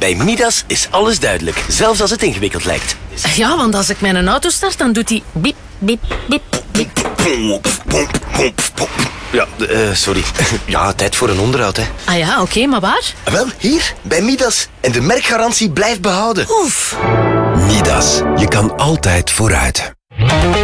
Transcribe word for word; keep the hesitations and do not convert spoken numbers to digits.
Bij Midas is alles duidelijk, zelfs als het ingewikkeld lijkt. Ja, want als ik mijn auto start, dan doet hij biep, biep, biep. Ja, uh, sorry. Ja, tijd voor een onderhoud, hè. Ah ja, oké, okay, maar waar? Wel, hier, bij Midas. En de merkgarantie blijft behouden. Oef. Midas, je kan altijd vooruit.